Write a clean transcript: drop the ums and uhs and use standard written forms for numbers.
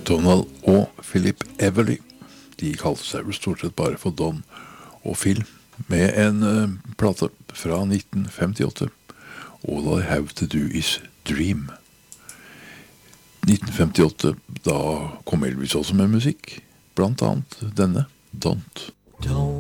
Donald og Philip Everly. De kalte seg vel stort sett bare for Don og Phil, med en plate fra 1958. All I Have To Do Is Dream. 1958, da kom Elvis også med musikk, blant annet denne, Don't. Don't